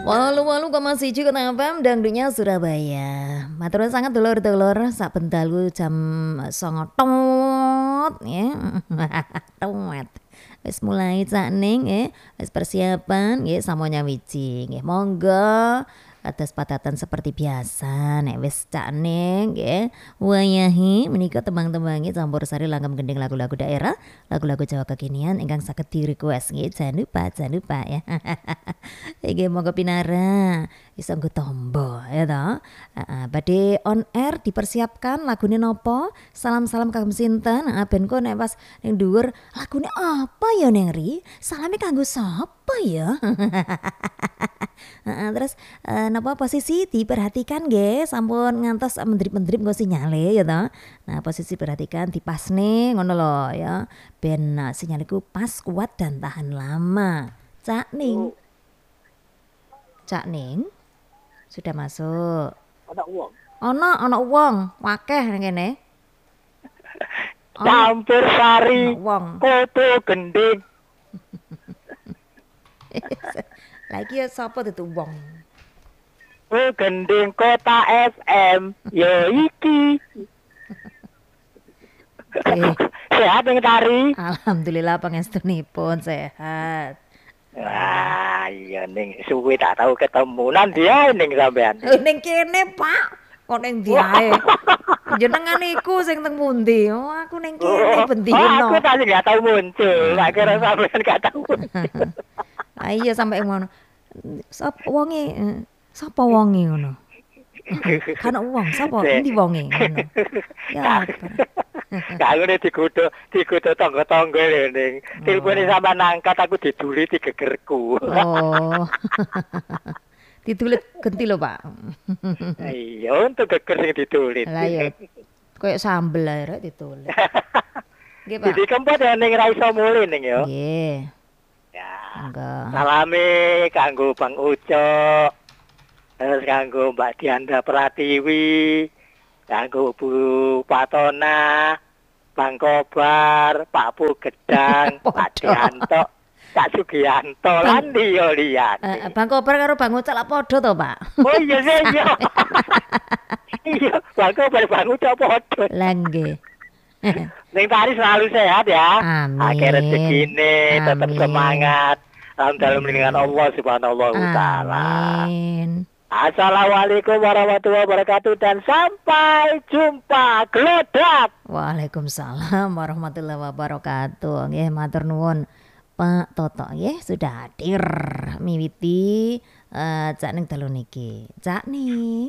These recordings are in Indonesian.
88,1 Kota FM Dangdutnya Surabaya. Matur sangat dulur-dulur sak bendalu jam 09.00 tot ya. Tot. Wis mulai cak ning wis persiapan nggih samonya wiji nggih. Monggo atas padatan seperti biasa nek wis cak ning nggih wayahe menika tembang-tembange campursari langgam gending lagu-lagu daerah, lagu-lagu Jawa kekinian ingkang saged di-request nggih. Jangan lupa ya. Nggih monggo pinara iso nggo tombo ya toh. Badhe on air dipersiapkan lagune nopo? Salam-salam kagem sinten? Ben kok nek pas ning dhuwur lagune apa ya Neng Ri? Salame kanggo sapa ya? Terus napa posisi diperhatikan nggih sampun ngantos mendrip-mendrip nggo sinyale ya toh. Nah, posisi perhatikan dipasne ngono lho ya. Ben sinyaliku pas, kuat dan tahan lama. Cak Ning. Cak Ning sudah masuk. Ana wong wakeh nang kene. Campur sari Wong. koto gending. Lagi ya sapa itu wong? Gending kota FM. Yo iki. Sehat yang tari. Alhamdulillah pangestunipun sehat. Wah, iya ning suwe tak tahu ketemu. Nan dia ning sampean. Ning kene, Pak. Kok ning ndi ae? Jenengan iku sing teng pundi? Oh, aku ning kene bendino. Aku tadi enggak tahu muncul. Tak kira sampean enggak tahu. Ah iya sampe ngono. Sapa wonge ngono? Kan wong sapa endi wonge ngono. Ya. Kalau digodo tangga-tangga ning. Telepone sampean angkat aku diduli digegerku. Oh. Ditulit genti lho, Pak. Iya, untuk geger sing ditulit. Lah ya. Kayak sambel ae rek ditulit. Nggih, Pak. Jadi kempot ya ning ra iso mule ning ya. Nggih. Ya. Enggak. Salame kanggo Bang Ucok. Terus kanggo Mbak Dianda Pratiwi, kanggo Bu Patona, Bang Kobar, Pak Bu Gedang, Pak Dianto, Kak Sugianto lan liyane. Bang Kobar karo Bang Ucok lak padha to, Pak? Oh iya sih iya. Iya, Bang Kobar Bang Ucok padha. Lah nggih. Ning tari selalu sehat ya. Amin. Akhir rezekine tetap Amin. semangat. Dalam lindungan Allah Subhanahu wa taala. Amin. Assalamualaikum warahmatullahi wabarakatuh dan sampai jumpa Glodak. Waalaikumsalam warahmatullahi wabarakatuh. Nggih matur nuwun Pak Toto nggih sudah hadir miwiti Cak Ning dalu niki. Cak Ning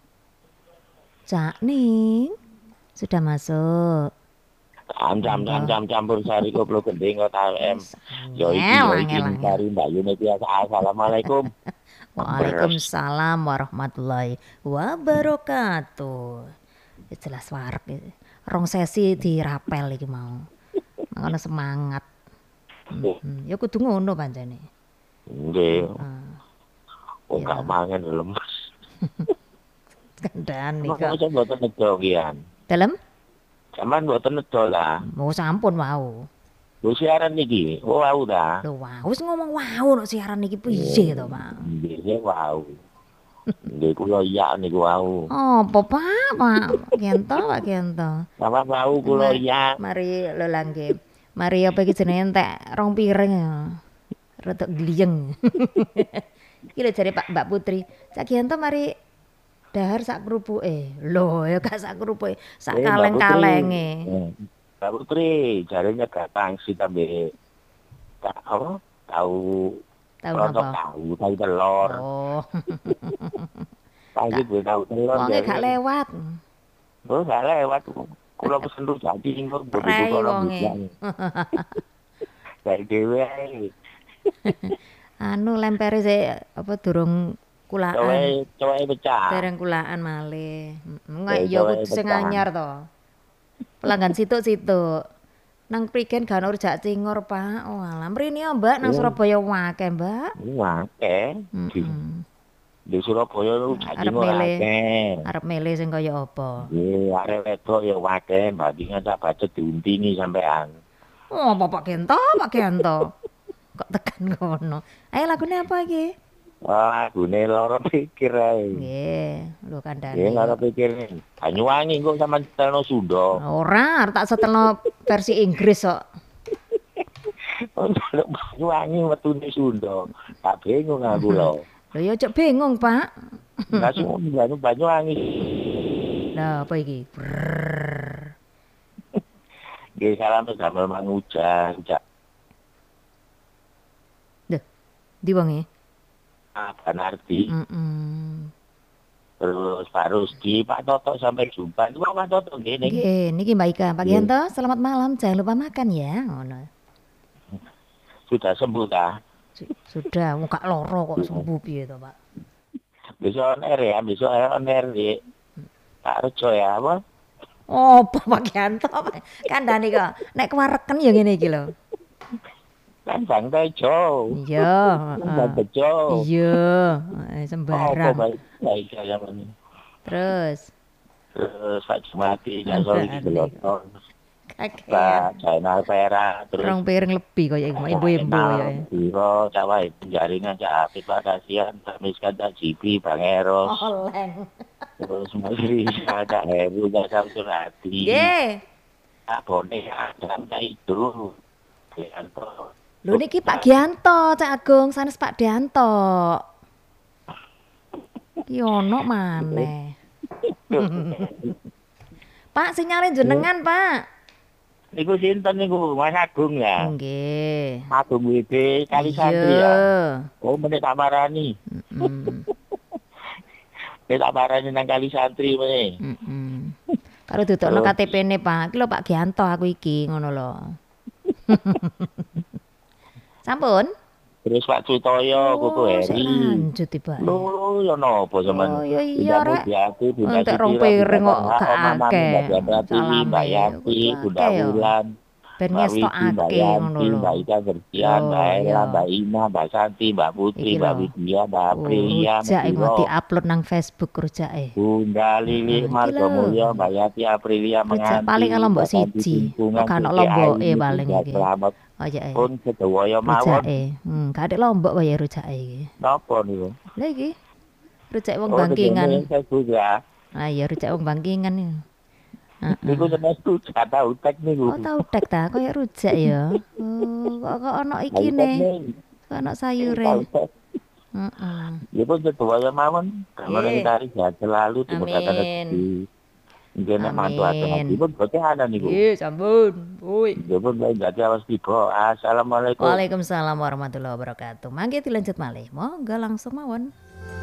sudah masuk. Jam campur sari koplo gending kota FM. Yo iki sari Mbak Yuni biasa. Assalamualaikum. Waalaikumsalam warahmatullahi wabarakatuh. Jelas warak rong sesi dirapel iki mau. Makane semangat. Ya kudu ngono pancene. Nggih. Oh gak mangan lemes. Kandhane Kok kok. aja mboten nedo kian. Dalem? Sampeyan mboten nedo lah. Mau sampun wau. Lho siaran niki, wau ta. Lho wau wis ngomong wau nek siaran iki piye to, Pak? Nggih wau. Nggih kula iya niku wau. Apa Pak? Pak Gento. Sampeyan wau kula iya. Mari lho langge. Mari apa iki jenenge entek rong piring ya. Rada gliyeng. Iki lho jare Mbak Putri. Cak Gento mari dahar sak krupuke. Lho ya gak sak krupuke, sak kaleng-kalenge. Mbak Putri, jarene gak pangsit ambe apa? Tahu apa? Tahu telur. Oh. Pangsit tahu telur. Wonge gak lewat. Oh, gak lewat. Kula pesen rujaki engko Prei wonge. Kayak dhewe ae. Anu lempere sik apa durung kulaan. Cowe pecah. Dereng kulaan malih. Enggak ya kudu sing anyar to. Pelanggan situk-situk. Nang prigen gak ono rujak cingur, Pak. Oh, alah mrene ya, Mbak, nang Surabaya akeh, Mbak. Akeh. Di Surabaya rujak cingur akeh. Arep milih sing kaya apa? Nggih, arek wedok ya akeh, bandingan tak bacet diuntingi sampean. Oh, Pak Gento. Kok tekan ngono. Ayo lagune apa iki? Lagune lara pikir ae. Nggih, lho Nggih kandhane. lara pikir. Banyuwangi kok sampean setelno Sunda. Ora, arep tak setelno versi Inggris kok. Untuk Banyuwangi metune Sunda. Tak bingung aku lho. Lho ya cek bingung, Pak. Langsung Banyuwangi. Lah apa iki? Brrrr. Nggih salam damel mangujan, Cak. Lho, ndi wonge? Abang Ardi. Terus Pak Rusdi, Pak Toto sampai jumpa. Itu Pak Toto nggih ning. Nggih, niki Mbak Ika. Pak Gianto, selamat malam. Jangan lupa makan ya. Ngono. Sudah sembuh ta? Sudah, muka loro kok sembuh piye to, Pak? Besok on air ya, besok on air di Pak Rejo ya, apa? Oh, Pak Gianto. Kandhane kok nek kewareken ya ngene iki lho. Kan Bang Tejo. Iya, Bang Tejo. iya, Apa sembarang. baik saya ini. Terus Terus Pak Jumati, Kak Soli Geloton. kakean. Pak Jainal Pera, terus Rong piring lebih kaya ibu-ibu ya. Biro, Cawai Penjaringan, Cak Apit, Pak Kasian, Pak Miskan, Cak Jibi, Bang Eros. Oleng. Terus Musri, Cak Heru, Cak Samsul Hadi. Nggih. Cak Bone, Adam, Cak Idul. Gianto. Lho niki Pak Gianto, Cak Agung, sanes Pak Dianto. Ki ono maneh. Pak sinyale jenengan, Pak. Niku sinten niku, Mas Agung ya. Nggih. Agung WD Kali Santri ya. Oh, menit tak marani. Menit tak marani nang Kali Santri meneh. Karo dudukno KTP-ne, Pak. Iki lho Pak Gianto aku iki, ngono lho. Sampun? Terus Pak Sutoyo, Koko Heri. Lanjut tiba. Lho, ya napa sampean? Oh iya rek. Entek rong Piring piring kok gak akeh. Mbak Yati, Bunda Wulan. Ben ngestokake ngono lho. Mbak Ika Gertian, Mbak Ella, Mbak Ina, Mbak Santi, Mbak Putri, Mbak Widya, Mbak Aprilia, Rujak mau diupload nang Facebook rujake. Bunda Lili, Margo Mulyo, Mbak Yati, Aprilia Rujak menganti. paling kalau mbok siji. Kok gak ono lomboke paling iki. Selamat Oh iya. pun sedaya mawon. Rujake. Gak ada lombok kaya rujake iki. Napa niku? Lah iki. Rujak wong bangkingan. Facebook ya. Ah iya rujak wong bangkingan iki. Niku senes rujak tahu tek niku. Oh tau tek ta, kaya rujak ya. Oh, kok ono iki ne. Kok ono sayure. Heeh. Ya pun sedaya mawon. Kamaran kari sehat selalu dimudahkan rezeki. Nggih nek mantu ati pun boten ana niku. Nggih, sampun. Woi. Ya pun dadi awas tiba. Assalamualaikum. Waalaikumsalam warahmatullahi wabarakatuh. Mangke dilanjut malih. Monggo langsung mawon.